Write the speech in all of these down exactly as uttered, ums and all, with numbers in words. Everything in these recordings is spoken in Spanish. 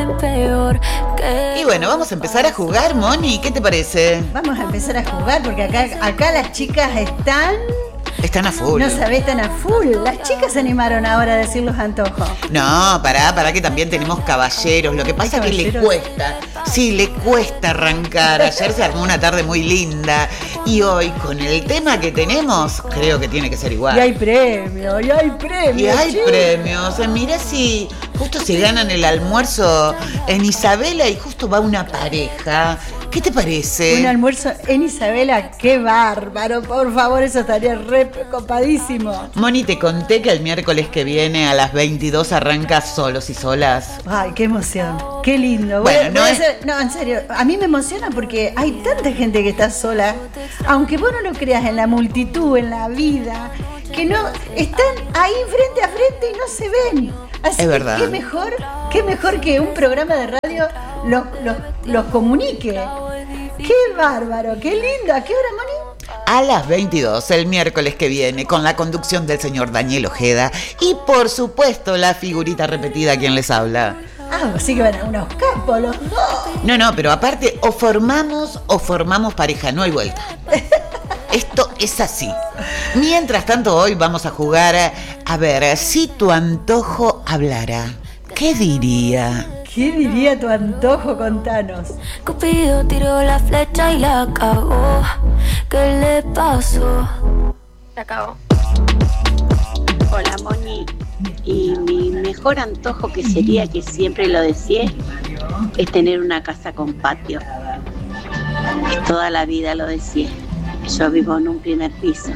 peor que... Y bueno, vamos a empezar a jugar, Moni, ¿qué te parece? Vamos a empezar a jugar porque acá, acá las chicas están... Están a full. No sabés, están a full. Las chicas se animaron ahora a decir los antojos. No, pará, pará que también tenemos caballeros. Lo que pasa es que le cuesta. Sí, le cuesta arrancar. Ayer se armó una tarde muy linda. Y hoy, con el tema que tenemos, creo que tiene que ser igual. Y hay premios, y hay premios. Y hay chicos. premios. Mirá si justo se ganan el almuerzo en Isabela y justo va una pareja. ¿Qué te parece? Un almuerzo en Isabela, qué bárbaro. Por favor, eso estaría re copadísimo. Moni, te conté que el miércoles que viene a las veintidós arranca Solos y Solas. Ay, qué emoción, qué lindo. Bueno, voy, no voy es... a hacer, no, en serio, a mí me emociona porque hay tanta gente que está sola, aunque vos no lo creas, en la multitud, en la vida, que no están ahí frente a frente y no se ven. Así es que verdad. qué mejor, qué mejor que un programa de radio los, los, los comunique. Qué bárbaro, qué lindo. ¿A qué hora, Moni? A las veintidós, el miércoles que viene, con la conducción del señor Daniel Ojeda y, por supuesto, la figurita repetida quien les habla. Ah, así que van a unos capos los dos. No, no, pero aparte, o formamos o formamos pareja, no hay vuelta. Esto es así. Mientras tanto, hoy vamos a jugar a, a ver, si tu antojo hablara, ¿qué diría? ¿Qué diría tu antojo? Contanos. Cupido tiró la flecha y la cagó. ¿Qué le pasó? Se acabó. Hola, Moni. Y mi mejor antojo, que sería, que siempre lo deseé, es tener una casa con patio. Toda la vida lo deseé. Yo vivo en un primer piso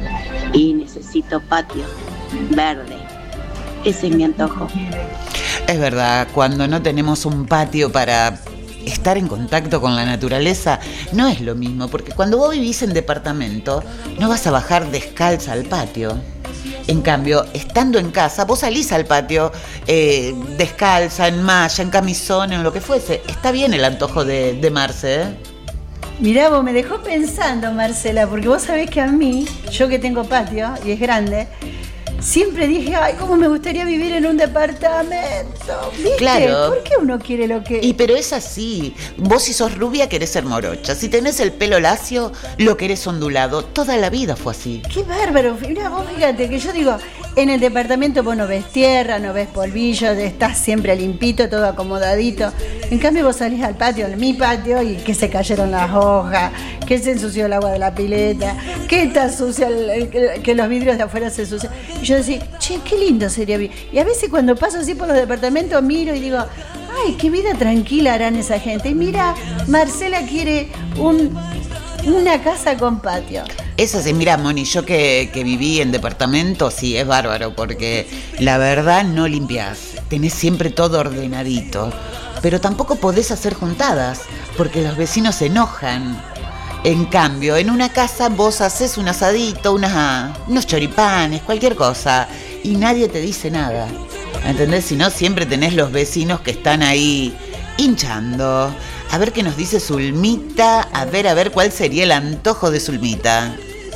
y necesito patio verde. Ese es mi antojo. Es verdad, cuando no tenemos un patio para estar en contacto con la naturaleza, no es lo mismo, porque cuando vos vivís en departamento, no vas a bajar descalza al patio. En cambio, estando en casa, vos salís al patio eh, descalza, en malla, en camisón, en lo que fuese. Está bien el antojo de, de Marce, ¿eh? Mirá, vos me dejó pensando, Marcela, porque vos sabés que a mí, yo que tengo patio, y es grande, siempre dije, ay, cómo me gustaría vivir en un departamento. ¿Viste? Claro. ¿Por qué uno quiere lo que...? Y pero es así. Vos si sos rubia querés ser morocha. Si tenés el pelo lacio, lo querés ondulado. Toda la vida fue así. Qué bárbaro. Mirá, vos fíjate que yo digo, en el departamento vos no ves tierra, no ves polvillo, estás siempre limpito, todo acomodadito. En cambio vos salís al patio, en mi patio, y que se cayeron las hojas, que se ensució el agua de la pileta, que está sucia, el, el, que los vidrios de afuera se ensucian. Y yo decía, che, qué lindo sería vivir. Y a veces cuando paso así por los departamentos miro y digo, ay, qué vida tranquila harán esa gente. Y mira, Marcela quiere un, una casa con patio. Eso sí, mira, Moni, yo que, que viví en departamento, sí, es bárbaro, porque la verdad no limpiás, tenés siempre todo ordenadito, pero tampoco podés hacer juntadas, porque los vecinos se enojan. En cambio, en una casa vos haces un asadito, unas, unos choripanes, cualquier cosa, y nadie te dice nada, ¿entendés? Si no, siempre tenés los vecinos que están ahí hinchando. A ver qué nos dice Zulmita, a ver, a ver cuál sería el antojo de Zulmita.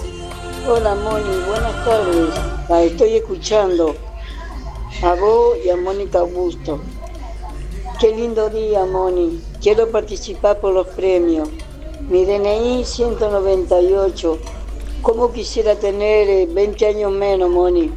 Hola, Moni, buenas tardes. La estoy escuchando a vos y a Mónica Augusto. Qué lindo día, Moni. Quiero participar por los premios. Mi D N I ciento noventa y ocho. ¿Cómo quisiera tener eh, veinte años menos, Moni?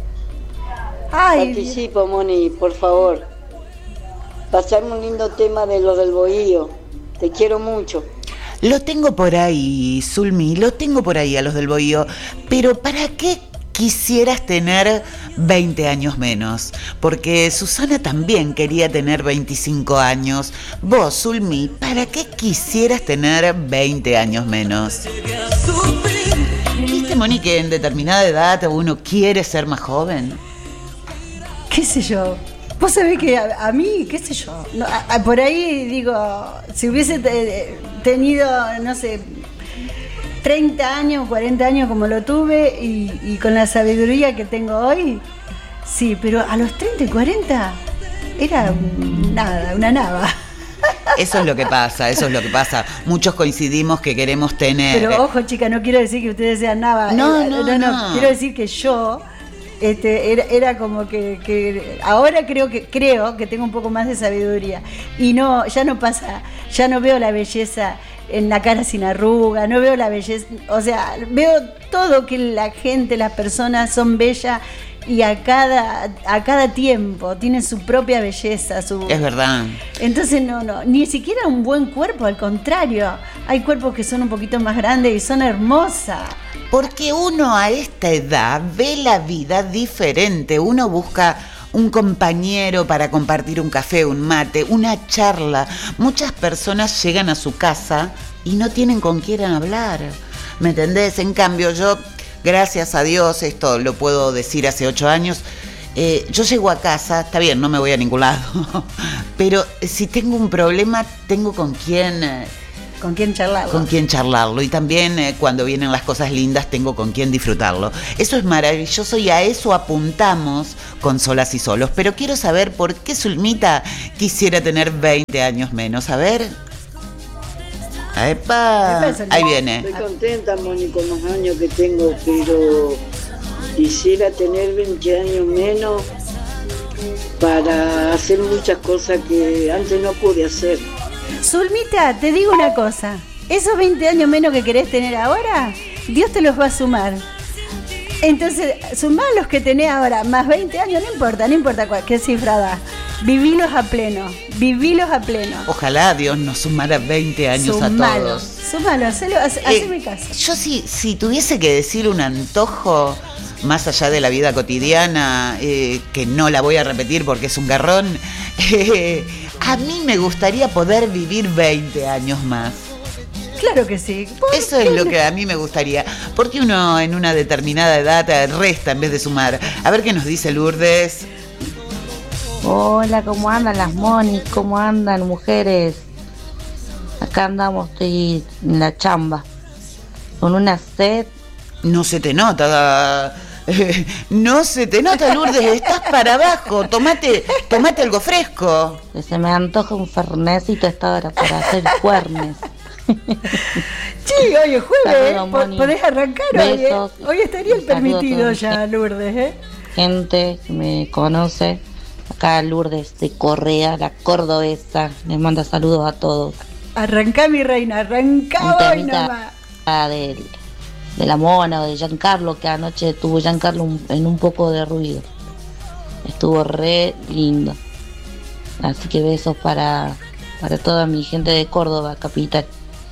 Ay, Participo, Moni, por favor. Pasarme un lindo tema de lo del bohío. Te quiero mucho. Lo tengo por ahí, Zulmi, lo tengo por ahí a los del bohío, pero ¿para qué quisieras tener veinte años menos? Porque Susana también quería tener veinticinco años. Vos, Zulmi, ¿para qué quisieras tener veinte años menos? ¿Viste, Moni, que en determinada edad uno quiere ser más joven? ¿Qué sé yo? Vos sabés que a, a mí, qué sé yo, no, a, a, por ahí digo, si hubiese te, tenido, no sé, treinta años, cuarenta años como lo tuve y, y con la sabiduría que tengo hoy, sí, pero a los treinta y cuarenta era un, nada, una nava. Eso es lo que pasa, eso es lo que pasa. Muchos coincidimos que queremos tener... Pero ojo, chica, no quiero decir que ustedes sean nada. No, eh, no, no, no, no. Quiero decir que yo Este, era, era como que, que ahora creo que creo que tengo un poco más de sabiduría y no, ya no pasa, ya no veo la belleza en la cara sin arruga, no veo la belleza, o sea, veo todo que la gente, las personas son bellas y a cada a cada tiempo tienen su propia belleza, su... Es verdad. Entonces no, no, ni siquiera un buen cuerpo, al contrario, hay cuerpos que son un poquito más grandes y son hermosas. Porque uno a esta edad ve la vida diferente, uno busca un compañero para compartir un café, un mate, una charla. Muchas personas llegan a su casa y no tienen con quién hablar, ¿me entendés? En cambio yo, gracias a Dios, esto lo puedo decir hace ocho años, eh, yo llego a casa, está bien, no me voy a ningún lado, pero si tengo un problema, tengo con quién... Eh, ¿Con quién charlarlo? Con quién charlarlo. Y también eh, cuando vienen las cosas lindas tengo con quién disfrutarlo. Eso es maravilloso y a eso apuntamos con Solas y Solos. Pero quiero saber por qué Zulmita quisiera tener veinte años menos. A ver. ¡Epa! Ahí viene. Estoy contenta, Moni, con los años que tengo, pero quisiera tener veinte años menos para hacer muchas cosas que antes no pude hacer. Zulmita, te digo una cosa, esos veinte años menos que querés tener ahora, Dios te los va a sumar. Entonces, sumá los que tenés ahora, más veinte años, no importa, no importa cuál, qué cifra da. Vivilos a pleno, vivilos a pleno. Ojalá Dios nos sumara veinte años Sumalo, a todos. Sumalo, hacelo, hace, Eh, haceme caso. Yo si, si tuviese que decir un antojo, más allá de la vida cotidiana, eh, que no la voy a repetir porque es un garrón, eh, a mí me gustaría poder vivir veinte años más. Claro que sí. Eso es lo que a mí me gustaría. Porque uno en una determinada edad resta en vez de sumar. A ver qué nos dice Lourdes. Hola, ¿cómo andan las monis? ¿Cómo andan, mujeres? Acá andamos, estoy en la chamba, con una sed. No se te nota, eh, no se te nota, Lourdes, estás para abajo. Tomate, tomate algo fresco. Que se me antoja un fernecito a esta hora para hacer cuernes. Sí, hoy es jueves, Saludos, ¿eh? Moni. Podés arrancar Besos. hoy, ¿eh? Hoy estaría el Saludos a permitido todos. ya, Lourdes, ¿eh? Gente que me conoce, acá Lourdes de Correa, la cordobesa, les manda saludos a todos. Arrancá, mi reina, arrancá Un hoy temita nomás. ah, de, de la Mona o de Giancarlo, que anoche tuvo Giancarlo un- en un poco de ruido. Estuvo re lindo. Así que besos para, para toda mi gente de Córdoba, capital.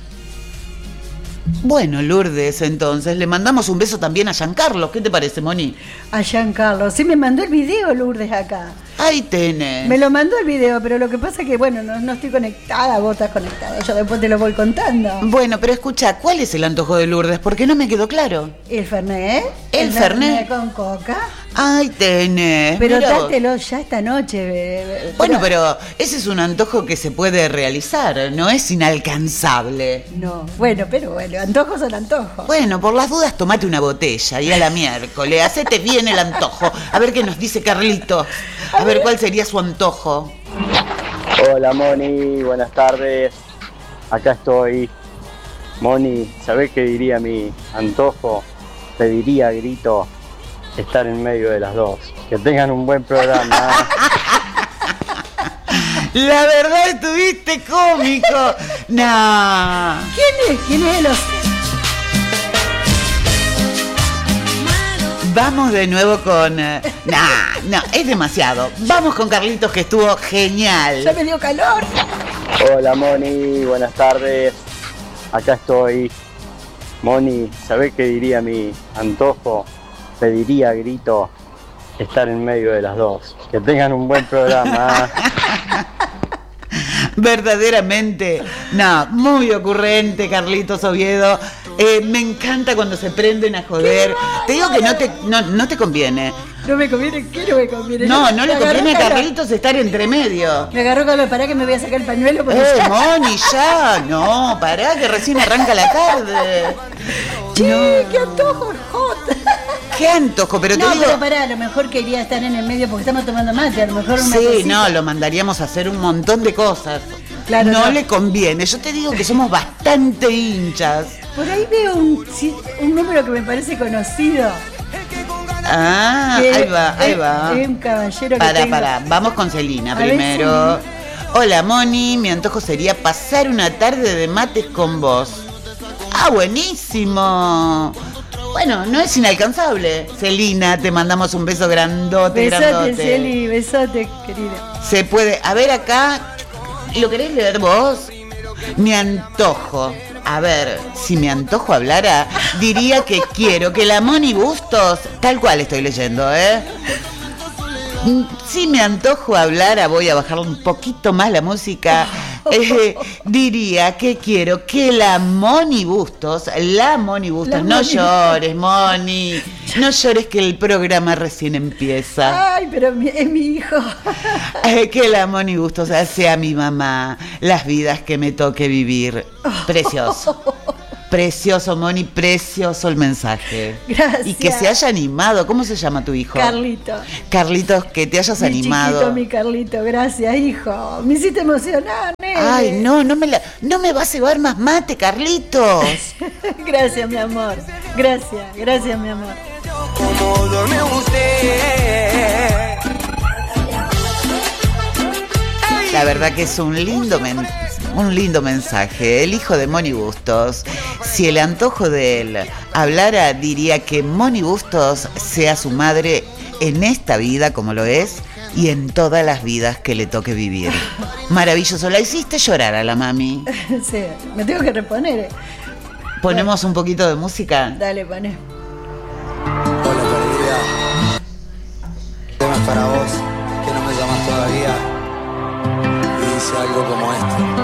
Bueno, Lourdes, entonces le mandamos un beso también a Giancarlo. ¿Qué te parece, Moni? A Giancarlo, sí me mandó el video Lourdes acá. Ahí tenés. Me lo mandó el video, pero lo que pasa es que, bueno, no, no estoy conectada, vos estás conectada. Yo después te lo voy contando. Bueno, pero escucha, ¿cuál es el antojo de Lourdes? Porque no me quedó claro. El Fernet. El Fernet. con coca. Ahí tenés. Pero mirá vos. dátelo ya esta noche. bebé. Bueno, pero ese es un antojo que se puede realizar, no es inalcanzable. No, bueno, pero bueno, antojos son antojos. Bueno, por las dudas tomate una botella y a la miércoles, hacete bien el antojo. A ver qué nos dice Carlito. A ver cuál sería su antojo. Hola Moni, buenas tardes. Acá estoy. Moni, ¿sabés qué diría mi antojo? Pediría a grito estar en medio de las dos. Que tengan un buen programa. La verdad estuviste cómico. Nah. ¿Quién es? ¿Quién es los? Vamos de nuevo con... eh, Nah, no, es demasiado. Vamos con Carlitos, que estuvo genial. Ya me dio calor. Hola Moni, buenas tardes. Acá estoy. Moni, ¿sabés qué diría mi antojo? Pediría a grito estar en medio de las dos. Que tengan un buen programa. Verdaderamente, no, muy ocurrente, Carlitos Oviedo. Eh, me encanta cuando se prenden a joder. Te digo que no te, no, no te conviene. No me conviene, ¿qué no me conviene? No, no Me le agarró conviene a calor. Carlitos estar entre medio. Me agarró calor, pará que me voy a sacar el pañuelo porque Eh, ya- Moni, ya, no, pará que recién arranca la tarde. Che, qué antojo, hot. Qué antojo, pero te No, digo... pero pará, a lo mejor quería estar en el medio porque estamos tomando mate, a lo mejor una Sí, cosita. no, lo mandaríamos a hacer un montón de cosas. Claro, no, no. le conviene. Yo te digo que somos bastante hinchas. Por ahí veo un, sí, un número que me parece conocido. Ah, Que ahí va, ahí es- va. Es un caballero Para, que tengo. para, vamos con Celina A ver, primero. Hola Moni, mi antojo sería pasar una tarde de mates con vos. Ah, buenísimo. Bueno, no es inalcanzable. Celina, te mandamos un beso grandote, Besote, grandote. Celi, besote, querida. Se puede. A ver acá, ¿lo querés leer vos? Mi antojo. A ver, si mi antojo hablara, diría que quiero que la Moni Bustos, tal cual estoy leyendo, ¿eh? Si mi antojo hablara, voy a bajar un poquito más la música. Eh, diría que quiero que la Moni Bustos, la Moni Bustos, La no Moni llores, Moni, no llores que el programa recién empieza. Ay, pero mi- es mi hijo. Eh, que la Moni Bustos sea mi mamá, las vidas que me toque vivir. Precioso. Precioso, Moni, precioso el mensaje. Gracias. Y que se haya animado. ¿Cómo se llama tu hijo? Carlito. Carlitos, que te hayas Mi animado. chiquito, mi Carlito, gracias, hijo. Me hiciste emocionar, nene. Ay, no, no me la, no me vas a llevar más mate, Carlitos. Gracias, mi amor. Gracias, gracias, mi amor. Como duerme usted. La verdad que es un lindo men- un lindo mensaje. El hijo de Moni Bustos. Si el antojo de él hablara, diría que Moni Bustos sea su madre en esta vida como lo es y en todas las vidas que le toque vivir. Maravilloso. La hiciste llorar a la mami. Sí, me tengo que reponer. eh. Ponemos un poquito de música. Dale, poné. Hola perdida. Tema es para vos, que no me llamas todavía. Y dice algo como este.